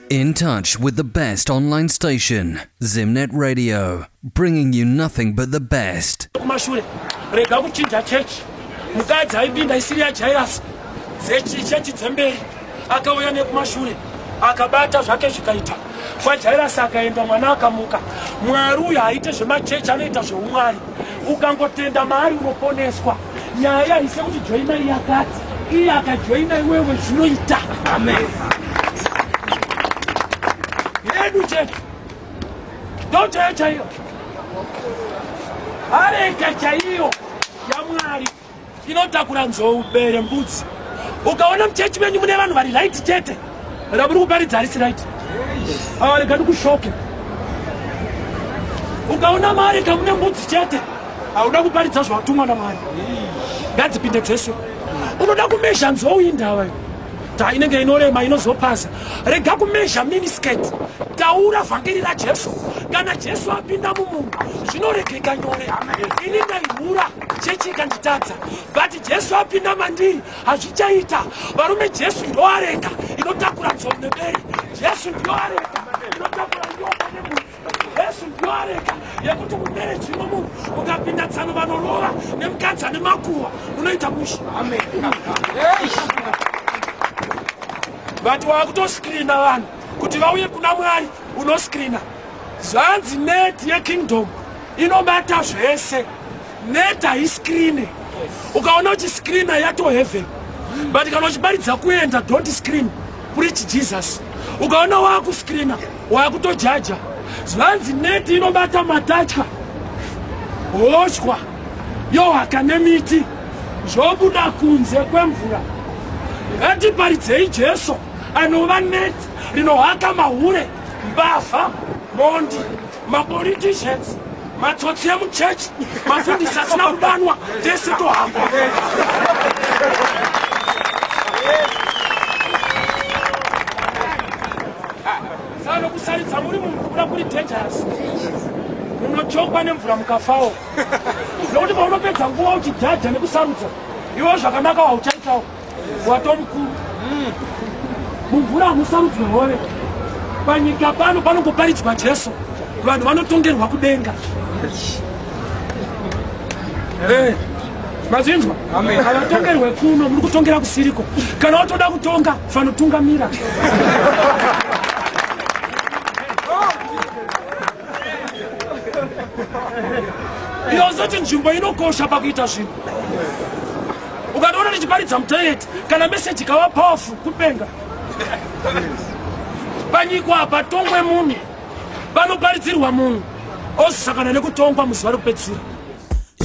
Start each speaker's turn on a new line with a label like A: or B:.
A: In touch with the best online station, Zimnet Radio, bringing you nothing but the best.
B: Rega kuchinja church mukadzi aipinda isiri yajairasi chechi dzemberi akauya nekumashure akabata zvake zvikaita kwajairasi akaenda mwana akamuka. Mwari uyu haite zvemachechi anoita zveumwari, ukangotenda maari unoponeswa. Nyaya ise kuti joina iyakati iye akajoina iwewe zvinoita. Amen. Yedu chechi ndochaya chaiyo areka chaiyo yaMwari inotakura nzou bere mbudzi. Ukaona mchechi menyu mune vanhu vari right chete raburi kuparidza harisi right, awareka ndikushoke. Ukaona mareka mune mbudzi chete hauda kuparidza zvatumwa naMwari. Ngadzipinde dzeswe. Unoda kumezha nzou indava inenge inorema inozopasa. Rega kumezha miniskirt, taura vhangeri raJesu. Kana Jesu apinda mumunhu zvinoregeka nyore. Ini ndaihura chechi ikanditadza, but Jesu apinda mandiri hazvichaita. Varume, Jesu ndo areka inotakura nzou nebere. Jesu ndo areka inotakura nyoka nebudzi. Jesu ndo areka yekuti mubere zvino munhu ukapinda tsano vanorova nemukadzi ane makuhwa unoita mushi. Amen. But wakutoscreena vanhu kuti vauye kuna Mwari unoscreena. Zvanzi net yeKingdom inobata zvese. Net haiscreene. Ukaona uchiscreena yato heaven, but kana uchibaridza kuenda don't screen, preach Jesus. Ukaona wakuscreena wakutojaja. Zvanzi net inobata matatya, hoshwa, yohaka nemiti zvobuda kunze kwemvura. Ngatiparidzei Jesu anova net rinohaka mahure, mbavha, mondi, mapoliticians, matsotsi emuchechi, mafundisi asina kudanwa, tese tohamba. Sano kusaridza muri munhu kuda kuri dangerous. Munochokwa nemvura mukafawo. Nokuti paunopedza nguva uchijaja nekusarudza, iwo zvakanaka wauchaitawo watomukuru. Mumvura hamusarudzwe hove. Panyika pano panongoparidzwa Jesu, vanhu vanotongerwa kudenga. Mazinzwa? Havatongerwe kuno, muri kutongera kusiriko. Kana watoda kutonga, fanotungamira. Inozoti nzvimbo inokosha pakuita zvinhu. Ukatoona ndichiparidza mutoyeti, kana meseji ikava powerful kupenga. Panyika apa tongwe munhu, panoparidzirwa munhu, ozosakana nekutongwa muzuva rekupedzisira.